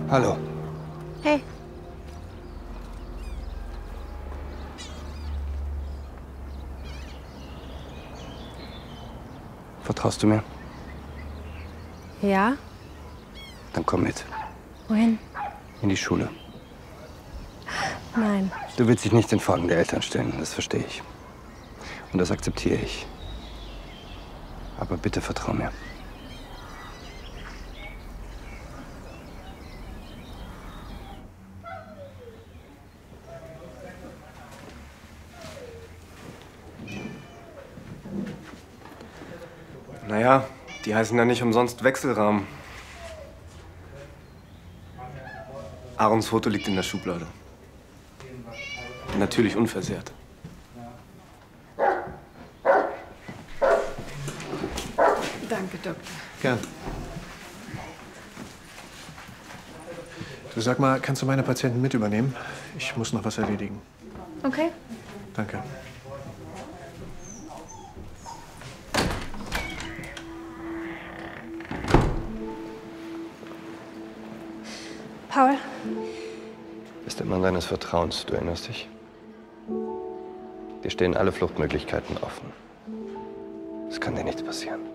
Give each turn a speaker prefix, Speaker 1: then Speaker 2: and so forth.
Speaker 1: Hallo.
Speaker 2: Hey.
Speaker 1: Vertraust du mir?
Speaker 2: Ja?
Speaker 1: Dann komm mit.
Speaker 2: Wohin?
Speaker 1: In die Schule.
Speaker 2: Nein.
Speaker 1: Du willst dich nicht den Fragen der Eltern stellen, das verstehe ich. Und das akzeptiere ich. Aber bitte vertrau mir.
Speaker 3: Naja, die heißen ja nicht umsonst Wechselrahmen. Aarons Foto liegt in der Schublade. Natürlich unversehrt.
Speaker 4: Danke, Doktor.
Speaker 5: Gern. Du, sag mal, kannst du meine Patienten mit übernehmen? Ich muss noch was erledigen.
Speaker 2: Okay.
Speaker 5: Danke.
Speaker 2: Paul?
Speaker 1: Bist der Mann deines Vertrauens, du erinnerst dich? Dir stehen alle Fluchtmöglichkeiten offen. Es kann dir nichts passieren.